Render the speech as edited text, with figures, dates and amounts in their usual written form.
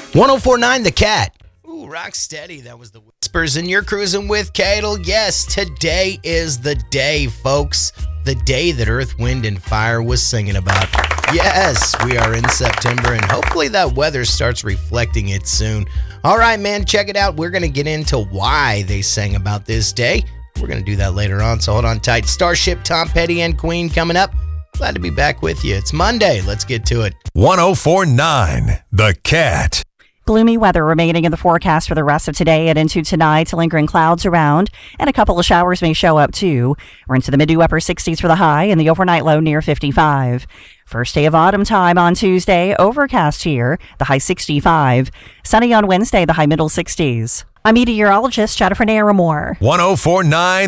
1049 The Cat. Ooh, rock steady. That was the Whispers, and you're cruising with Cadle. Yes, today is the day, folks. The day that Earth, Wind, and Fire was singing about. Yes, we are in September, and hopefully that weather starts reflecting it soon. All right, man, check it out. We're going to get into why they sang about this day. We're going to do that later on, so hold on tight. Starship, Tom Petty, and Queen coming up. Glad to be back with you. It's Monday. Let's get to it. 1049 The Cat. Gloomy weather remaining in the forecast for the rest of today and into tonight. Lingering clouds around, and a couple of showers may show up too. We're into the mid to upper 60s for the high and the overnight low near 55. First day of autumn time on Tuesday. Overcast here, the high 65. Sunny on Wednesday, the high middle 60s. I'm meteorologist Jennifer Naramore. 1049